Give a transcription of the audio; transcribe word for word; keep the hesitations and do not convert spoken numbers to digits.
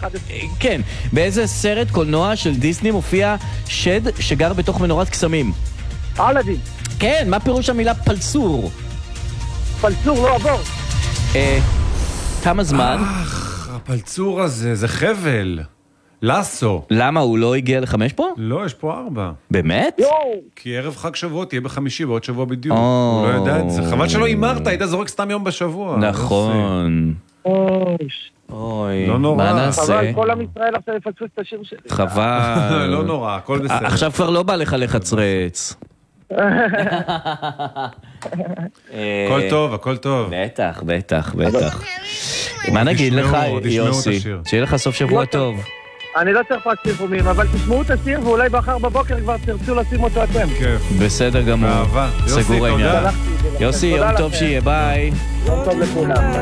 אחד עשרה. כן, באיזה סרט קולנוע של דיסני מופיע שד שגר בתוך מנורת קסמים? אלאדין. כן, מה פירוש המילה פלצור? פלצור, לא עבור. אה, כמה זמן? אך, הפלצור הזה, זה חבל. לסו. למה, הוא לא הגיע לחמש פה? לא, יש פה ארבע. באמת? יואו. כי ערב חג שבוע תהיה בחמישי ועוד שבוע בדיוק. או. הוא לא יודע את זה. חבל שלא אימרת, היית זורק סתם יום בשבוע. נכון. אוי, אוי, לא נורא. מה חבל, נעשה? כל עם ישראל עכשיו יפספס את השיר שלי. חבל. לא נורא, הכל בסדר. עכשיו כבר לא בא לך לחצרץ. הכל טוב, הכל טוב. בטח, בטח, בטח. מה נגיד תשמעו, לך, תשמעו את יוסי? השיר. שיהיה לך סוף שבוע טוב. אני לא צריך רק סיפומים, אבל תשמעו את השיר ואולי מחר בבוקר כבר תרצו לשים אותו אתם. כיף. בסדר גמור. באהבה. יוסי, סגור תודה. העניין. שלחתי את זה לכם. יוסי, תודה יום טוב לכם. שיהיה, ביי. יום טוב לכולם.